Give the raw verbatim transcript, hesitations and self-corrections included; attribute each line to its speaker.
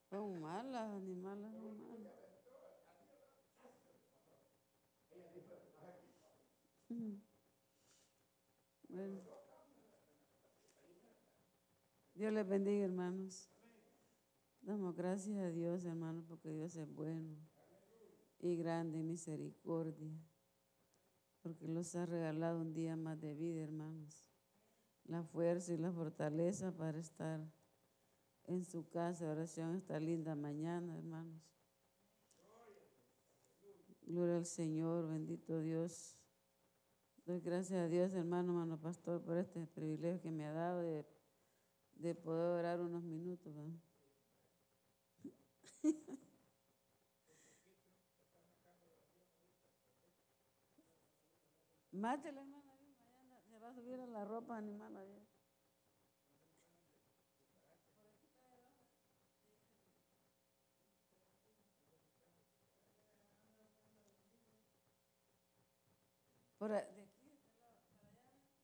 Speaker 1: Son malas, ni malas, ni malas. Ujú. Bueno, Dios les bendiga, hermanos. Damos gracias a Dios, hermanos, porque Dios es bueno y grande en misericordia, porque los ha regalado un día más de vida, hermanos. La fuerza y la fortaleza para estar en su casa de oración esta linda mañana, hermanos. Gloria al Señor, bendito Dios. Doy gracias a Dios, hermano, hermano pastor, por este privilegio que me ha dado de, de poder orar unos minutos. ¿verdad? Mátela, hermana, se va a subir a la ropa, animala bien. Por, de